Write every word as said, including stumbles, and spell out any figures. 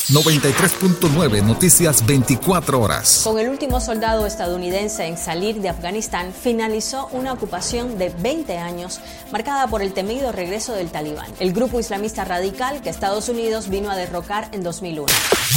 noventa y tres punto nueve Noticias veinticuatro horas. Con el último soldado estadounidense en salir de Afganistán, finalizó una ocupación de veinte años, marcada por el temido regreso del Talibán, el grupo islamista radical que Estados Unidos vino a derrocar en dos mil uno.